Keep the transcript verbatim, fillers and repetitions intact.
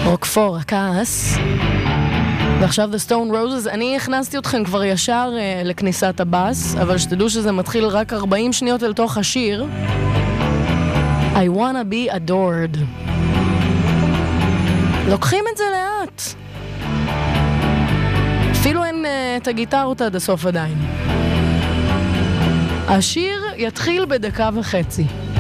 רוקפור, הכעס. ועכשיו The Stone Roses. אני הכנסתי אתכם כבר ישר uh, לכניסת הבאס, אבל שתדעו שזה מתחיל רק ארבעים שניות אל תוך השיר. I wanna be adored. לוקחים את זה לאט. אפילו אין uh, את הגיטרות עד הסוף עדיין. השיר יתחיל בדקה וחצי.